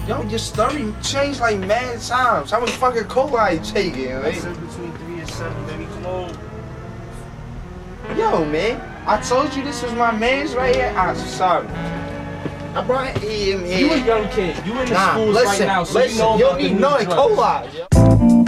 Yo, your story changed like mad times. How much fucking cola you taking, I right? said between 3 and 7, baby. Come on. Yo, man, I told you this was my man's right here. I'm sorry. I brought him here. You a young kid. You in the Nah, schools listen, right now, so listen, you know you about don't the need new none of drugs. cola.